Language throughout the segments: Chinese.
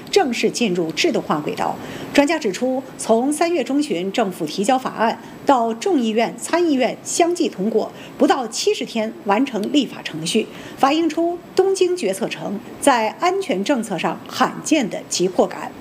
正式进入制度化轨道。专家指出，从3月中旬政府提交法案到众议院、参议院相继通过，不到70天完成立法程序，反映出东京决策层在安全政策上罕见的急迫感。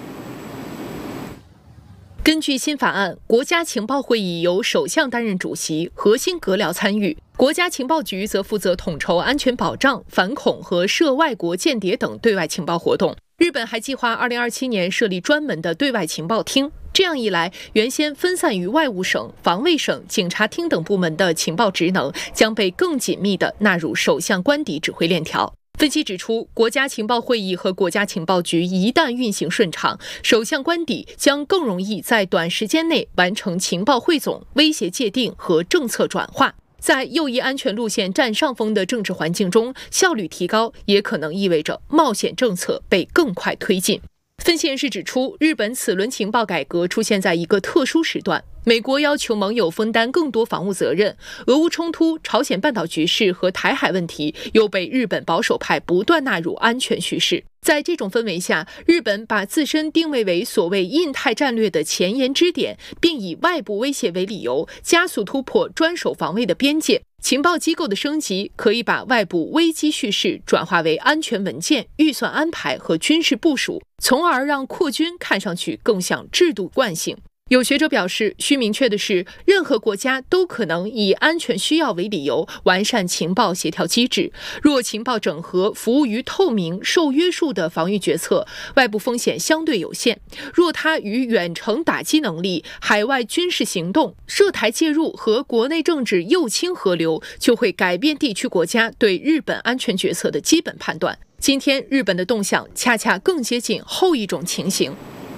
根据新法案，国家情报会议由首相担任主席，核心阁僚参与。国家情报局则负责统筹安全保障、反恐和涉外国间谍等对外情报活动。日本还计划2027年设立专门的对外情报厅。这样一来，原先分散于外务省、防卫省、警察厅等部门的情报职能将被更紧密地纳入首相官邸指挥链条。分析指出，国家情报会议和国家情报局一旦运行顺畅，首相官邸将更容易在短时间内完成情报汇总、威胁界定和政策转化。在右翼安全路线占上风的政治环境中，效率提高也可能意味着冒险政策被更快推进。分析人士指出，日本此轮情报改革出现在一个特殊时段，美国要求盟友分担更多防务责任，俄乌冲突、朝鲜半岛局势和台海问题又被日本保守派不断纳入安全叙事。在这种氛围下，日本把自身定位为所谓印太战略的前沿支点，并以外部威胁为理由，加速突破专守防卫的边界。情报机构的升级可以把外部危机叙事转化为安全文件、预算安排和军事部署，从而让扩军看上去更像制度惯性。有学者表示，需明确的是，任何国家都可能以安全需要为理由完善情报协调机制。若情报整合服务于透明、受约束的防御决策，外部风险相对有限；若它与远程打击能力、海外军事行动、涉台介入和国内政治右倾合流，就会改变地区国家对日本安全决策的基本判断。今天，日本的动向恰恰更接近后一种情形。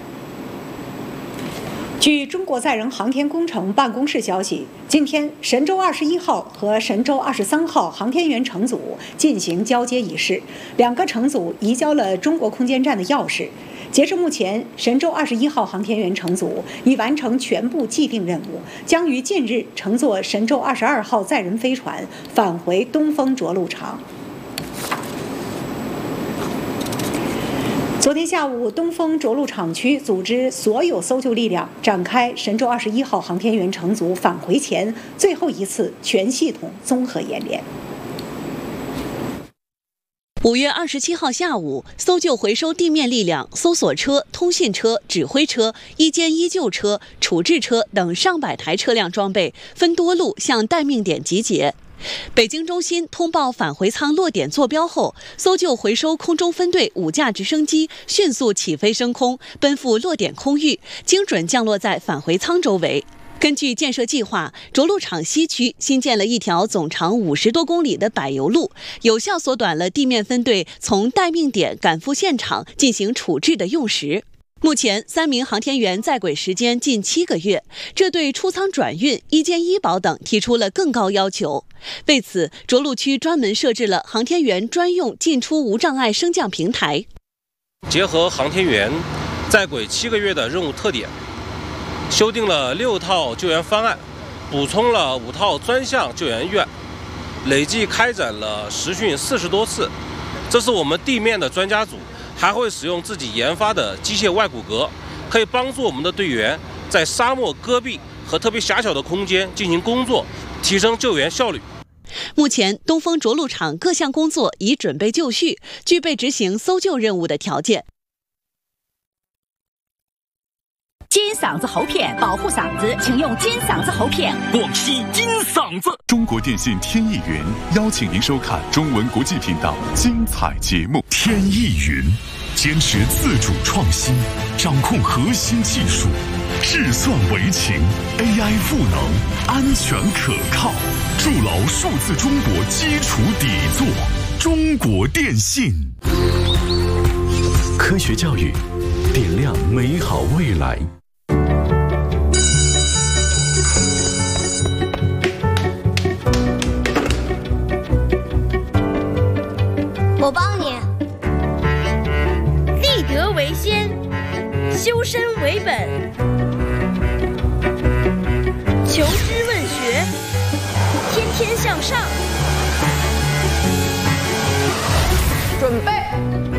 据中国载人航天工程办公室消息，今天神舟21号和神舟23号航天员乘组进行交接仪式，2个乘组移交了中国空间站的钥匙。截至目前，神舟21号航天员乘组已完成全部既定任务，将于近日乘坐神舟22号载人飞船返回东风着陆场。昨天下午，东风着陆场区组织所有搜救力量，展开神舟21号航天员乘组返回前最后一次全系统综合演练。 5月27号下午，搜救回收地面力量、搜索车、通信车、指挥车、1+1救车、处置车等上百台车辆装备分多路向待命点集结。北京中心通报返回舱落点坐标后，搜救回收空中分队5架直升机迅速起飞升空，奔赴落点空域，精准降落在返回舱周围。根据建设计划，着陆场西区新建了一条总长50多公里的柏油路，有效缩短了地面分队从待命点赶赴现场进行处置的用时。目前3名航天员在轨时间近7个月，这对出舱转运、1+1保等提出了更高要求。为此，着陆区专门设置了航天员专用进出无障碍升降平台。 结合航天员在轨7个月的任务特点，修订了6套救援方案，补充了5套专项救援预案，累计开展了实训40多次。这是我们地面的专家组还会使用自己研发的机械外骨骼，可以帮助我们的队员在沙漠、戈壁和特别狭小的空间进行工作，提升救援效率。 目前，东风着陆场各项工作已准备就绪，具备执行搜救任务的条件。 金嗓子喉片保护嗓子，请用金嗓子喉片。 广西金嗓子。 中国电信天翼云邀请您收看中文国际频道精彩节目。 天翼云坚持自主创新，掌控核心技术，智算为情 ，AI 赋能，安全可靠，筑牢数字中国基础底座。中国电信， 科学教育，点亮美好未来。 我帮你。 立德为先，修身为本，求知问学，天天向上。 准备。